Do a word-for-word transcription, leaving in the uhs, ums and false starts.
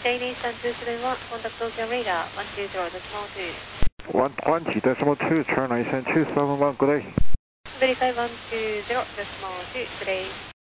Chinese one two seven one, contact Tokyo radar one two zero decimal two. one twenty decimal two, China Eastern two seven one, good day. Verify one two zero decimal two, good day.